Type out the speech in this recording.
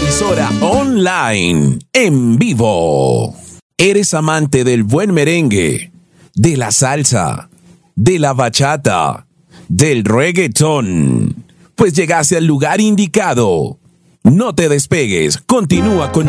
emisora online, en vivo. ¿Eres amante del buen merengue, de la salsa, de la bachata, del reggaetón? Pues llegaste al lugar indicado. No te despegues, continúa con